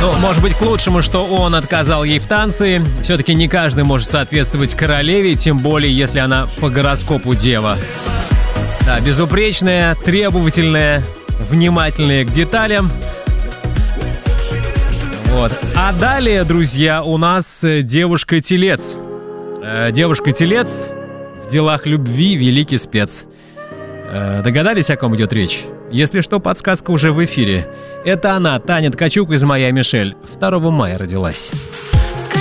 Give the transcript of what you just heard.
Ну, может быть, к лучшему, что он отказал ей в танце. Все-таки не каждый может соответствовать королеве, тем более, если она по гороскопу дева. Да, безупречная, требовательная, внимательная к деталям. Вот. А далее, друзья, у нас девушка-телец. Девушка-телец в делах любви великий спец. Догадались, о ком идет речь? Если что, подсказка уже в эфире. Это она, Таня Ткачук из «Моя Мишель». 2 мая родилась.